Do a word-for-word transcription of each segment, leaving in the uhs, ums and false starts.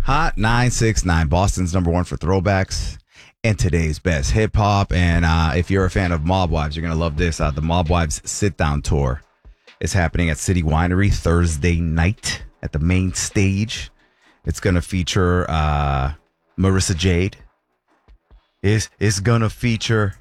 Hot nine six nine, Boston's number one for throwbacks and today's best hip hop. And uh, if you're a fan of Mob Wives, you're going to love this. Uh, the Mob Wives sit down tour is happening at City Winery Thursday night at the main stage. It's going to feature uh, Marissa Jade. It's, it's going to feature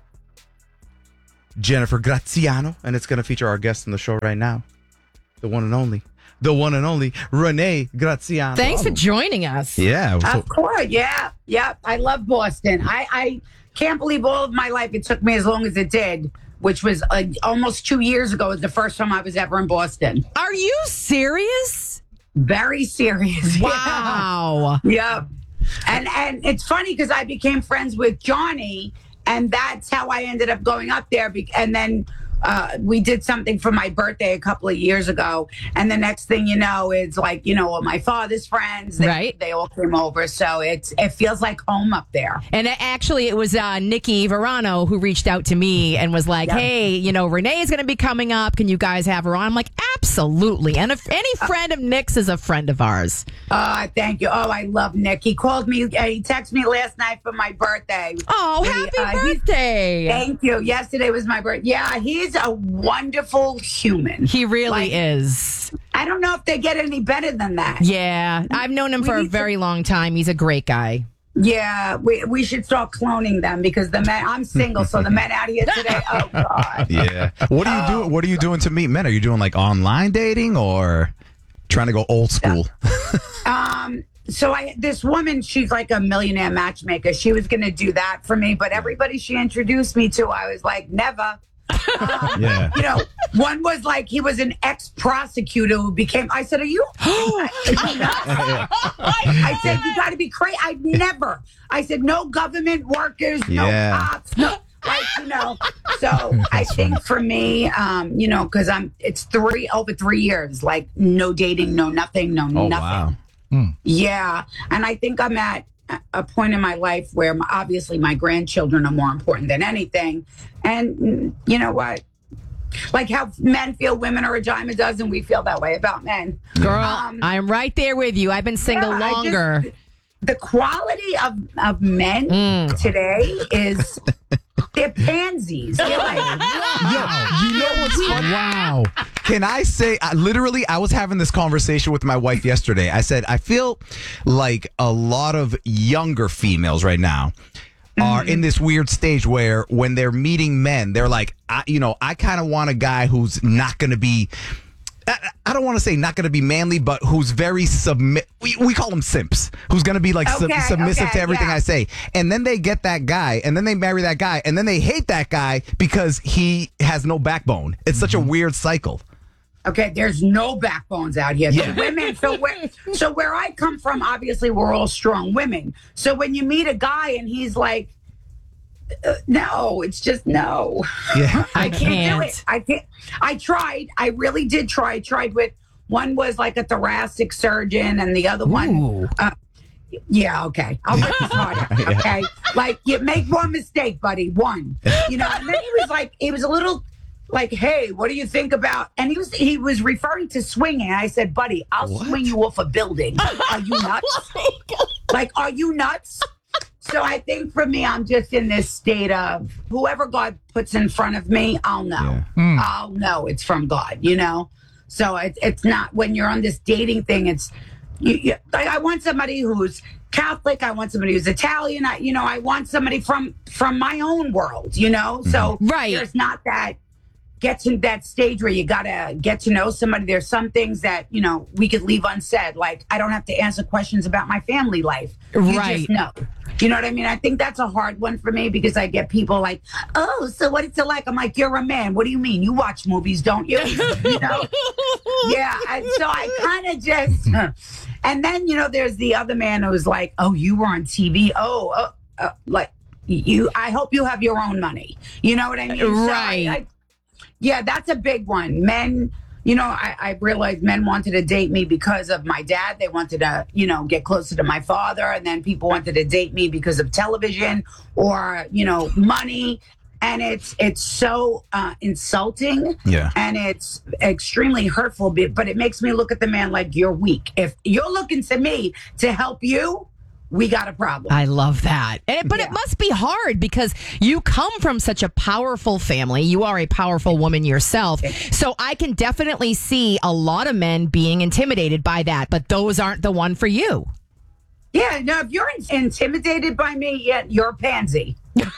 Jennifer Graziano. And it's going to feature our guest on the show right now, the one and only. The one and only Renee Graziano. Thanks for joining us. Yeah. So- of course. Yeah. Yeah. I love Boston. I, I can't believe all of my life it took me as long as it did, which was uh, almost two years ago was the first time I was ever in Boston. Are you serious? Very serious. Wow. Yeah. yeah. And, and it's funny because I became friends with Johnny, and that's how I ended up going up there. And then Uh, we did something for my birthday a couple of years ago. And the next thing you know, it's like, you know, all my father's friends, they, right. they all came over. So it's it feels like home up there. And actually, it was uh, Nikki Verano who reached out to me and was like, yep. hey, you know, Renee is going to be coming up. Can you guys have her on? I'm like, absolutely. And if any friend of Nick's is a friend of ours. Uh, thank you. Oh, I love Nick. He called me. Uh, he texted me last night for my birthday. Oh, he, happy uh, birthday. Thank you. Yesterday was my birthday. Yeah, he's a wonderful human. He really like, is. I don't know if they get any better than that. Yeah. I've known him we for a very to, long time. He's a great guy. Yeah, we we should start cloning them because the men, I'm single, so the men out here today, oh, God. Yeah. What are you oh, doing? What are you doing to meet men? Are you doing like online dating or trying to go old school? um, So I, this woman, she's like a millionaire matchmaker. She was going to do that for me, but everybody she introduced me to, I was like, never. Um, yeah. You know, one was like he was an ex-prosecutor who became. I said, "Are you?" I, I said, "You got to be crazy." I never. I said, "No government workers, no yeah. cops, no." Like, you know, so I think for me, um, you know, because I'm, it's three over three years, like no dating, no nothing, no oh, nothing. Wow. Hmm. Yeah, and I think I'm at a point in my life where my, obviously my grandchildren are more important than anything. And you know what? Like how men feel women are a dime a dozen, we feel that way about men. Girl, um, I'm right there with you. I've been single yeah, longer. Just, the quality of, of men mm. today is... They're pansies. They're like, wow. Yo, you know what's funny? Wow. Can I say, I, literally, I was having this conversation with my wife yesterday. I said, I feel like a lot of younger females right now are mm-hmm. in this weird stage where when they're meeting men, they're like, I, you know, I kind of want a guy who's not going to be, I don't want to say not going to be manly, but who's very submit. We, we call them simps. Who's going to be like okay, sub- submissive okay, to everything yeah. I say. And then they get that guy, and then they marry that guy, and then they hate that guy because he has no backbone. It's mm-hmm. such a weird cycle. Okay, there's no backbones out here. Yeah. The women. So where, so where I come from, obviously we're all strong women. So when you meet a guy and he's like, Uh, no, it's just no. Yeah. I can't, can't do it. I can't. I tried. I really did try. I tried with one was like a thoracic surgeon, and the other Ooh. one. Uh, yeah. Okay. I'll make this harder. Okay. Like you make one mistake, buddy. One. You know. And then he was like, he was a little like, hey, what do you think about? And he was he was referring to swinging. I said, buddy, I'll what? swing you off a building. Are you nuts? Like, are you nuts? So I think for me, I'm just in this state of whoever God puts in front of me, I'll know. Yeah. Mm. I'll know it's from God, you know? So it, it's not when you're on this dating thing, it's, you, you, like I want somebody who's Catholic. I want somebody who's Italian. I, you know, I want somebody from, from my own world, you know? So right. there's not that, get to that stage where you got to get to know somebody. There's some things that, you know, we could leave unsaid. Like, I don't have to answer questions about my family life. You right. just know. You know what I mean? I think that's a hard one for me because I get people like, oh, so what is it like? I'm like, you're a man. What do you mean? You watch movies, don't you? You know? Yeah. And so I kind of just, and then, you know, there's the other man who's like, oh, you were on T V. Oh, uh, uh, like you, I hope you have your own money. You know what I mean? Right. So I, I, yeah, that's a big one. Men, you know, I, I realized men wanted to date me because of my dad. They wanted to, you know, get closer to my father. And then people wanted to date me because of television or, you know, money. and it's it's so uh, insulting. Yeah. And it's extremely hurtful. But it makes me look at the man like you're weak. If you're looking to me to help you, we got a problem. I love that. And, but Yeah. it must be hard because you come from such a powerful family. You are a powerful woman yourself. So I can definitely see a lot of men being intimidated by that, but those aren't the one for you. Yeah, no, if you're in- intimidated by me, yeah, you're a pansy.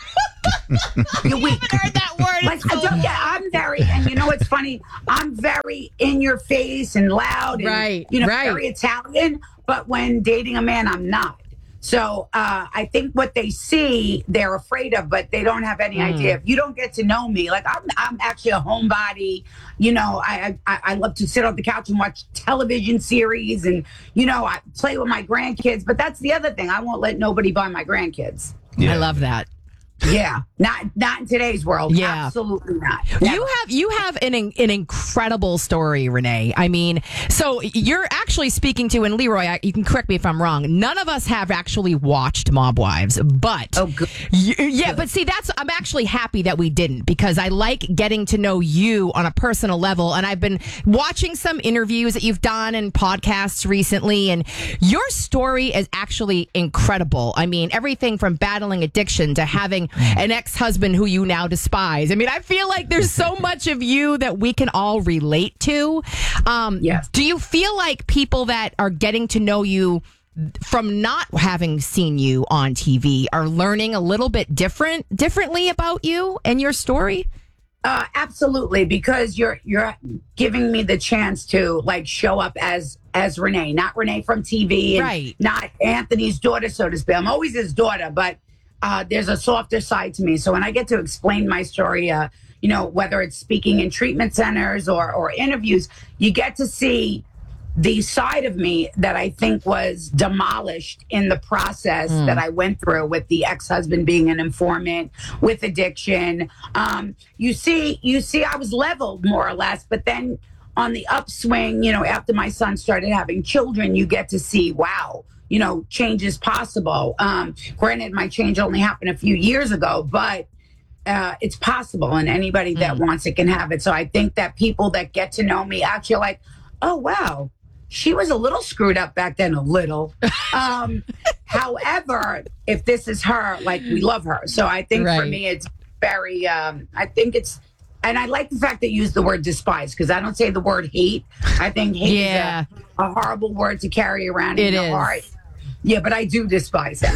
You're weak. Heard that word. Like, I don't, yeah, I'm very, and you know what's funny? I'm very in your face and loud and, Right, you know, right. very Italian. But when dating a man, I'm not. So uh, I think what they see, they're afraid of, but they don't have any Mm. idea. If you don't get to know me, like I'm, I'm actually a homebody. You know, I, I I love to sit on the couch and watch television series, and you know, I play with my grandkids. But that's the other thing. I won't let nobody buy my grandkids. I love that. Yeah, not not in today's world. Yeah. Absolutely not. You Never. have you have an an incredible story, Renee. I mean, so you're actually speaking to, and Leroy, I, you can correct me if I'm wrong. None of us have actually watched Mob Wives, but Oh, good. y- yeah, but see, that's I'm actually happy that we didn't because I like getting to know you on a personal level, and I've been watching some interviews that you've done and podcasts recently, and your story is actually incredible. I mean, everything from battling addiction to having an ex-husband who you now despise. I mean, I feel like there's so much of you that we can all relate to. Um, Yes. Do you feel like people that are getting to know you from not having seen you on T V are learning a little bit different, differently about you and your story? Uh, absolutely, because you're you're giving me the chance to like show up as as Renee, not Renee from T V, and Right. not Anthony's daughter, so to speak. I'm always his daughter, but uh, there's a softer side to me. So when I get to explain my story, uh, you know, whether it's speaking in treatment centers or or interviews, you get to see the side of me that I think was demolished in the process that I went through with the ex-husband being an informant, with addiction. Um, you see, you see, I was leveled more or less, but then on the upswing, you know, after my son started having children, you get to see, wow, you know, change is possible. Um, granted, my change only happened a few years ago, but uh, it's possible, and anybody that wants it can have it. So I think that people that get to know me actually are like, oh, wow, she was a little screwed up back then, a little. Um, however, if this is her, like, we love her. So I think for Right. me, it's very, um, I think it's, and I like the fact that you use the word despise, because I don't say the word hate. I think hate Yeah. is a, a horrible word to carry around It in your is. heart. Yeah, but I do despise him.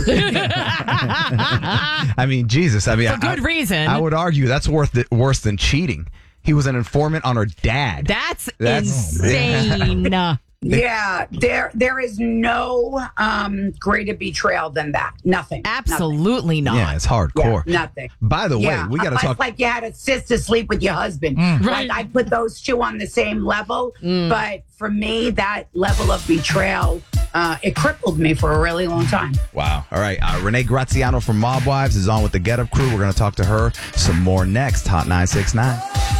I mean, Jesus. I mean, For good I, reason. I would argue that's worth th- worse than cheating. He was an informant on her dad. That's, That's- insane. Yeah, there there is no um, greater betrayal than that. Nothing. Absolutely not. yeah, it's Nothing. Yeah, hardcore. nothing. By the way, Yeah, we got to it's talk. like you had a sister sleep with your husband. Right. Like I put those two on the same level, but for me, that level of betrayal, uh, it crippled me for a really long time. Wow. All right. Uh, Renee Graziano from Mob Wives is on with the Get Up Crew. We're going to talk to her some more next. Hot nine six nine.